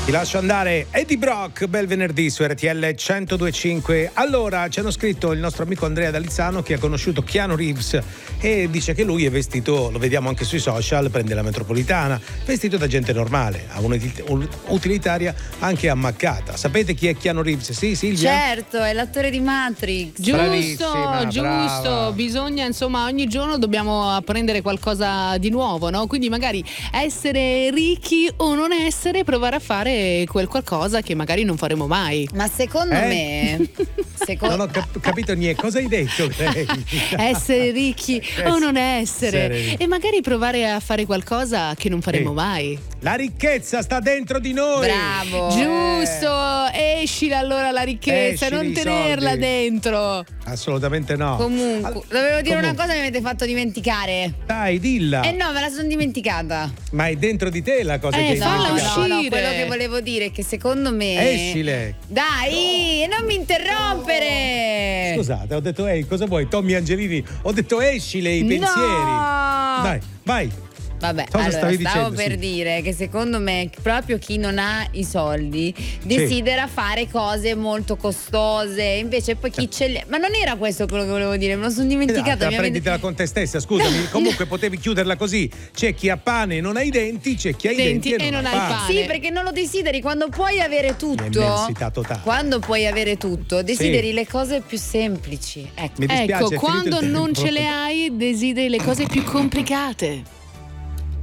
Ti lascio andare. Eddie Brock, bel venerdì su RTL 102.5. Allora, ci hanno scritto il nostro amico Andrea D'Alizzano che ha conosciuto Keanu Reeves e dice che lui è vestito, lo vediamo anche sui social, prende la metropolitana, vestito da gente normale, ha un'utilitaria anche ammaccata. Sapete chi è Keanu Reeves? Sì, Silvia? Certo, è l'attore di Matrix. Giusto, brava. bisogna, insomma, ogni giorno dobbiamo apprendere qualcosa di nuovo, no? Quindi magari essere ricchi o non essere, provare a fare quel qualcosa che magari non faremo mai. Ma secondo me Non ho capito niente. Cosa hai detto? Essere ricchi o non essere. E magari provare a fare qualcosa che non faremo mai. La ricchezza sta dentro di noi. Bravo. Giusto, escila allora la ricchezza, Escili non i tenerla soldi. dentro. Assolutamente no. Comunque, dovevo dire una Comunque. cosa, mi avete fatto dimenticare. Dai, dilla. Eh no, me la sono dimenticata. Ma è dentro di te la cosa che hai falla dimenticato. uscire. No, quello che volevo dire è che secondo me. Escile. Dai, non mi interrompere. Scusate, ho detto cosa vuoi? Tommy Angelini, ho detto escile i pensieri. No. Dai, vai. Vabbè, Cosa allora stavi stavo dicendo, per sì. dire che secondo me proprio chi non ha i soldi desidera fare cose molto costose, invece poi chi ce li ha. Ma non era questo quello che volevo dire, me lo sono dimenticata. Esatto, prenditela con te stessa, scusami. Comunque potevi chiuderla così. C'è chi ha pane e non ha i denti, c'è chi ha i denti e non ha il pane. Sì, perché non lo desideri quando puoi avere tutto. Immensità totale. Quando puoi avere tutto, desideri le cose più semplici. Ecco. Mi dispiace, è Ecco, finito il quando tempo. non ce le hai, desideri le cose più complicate.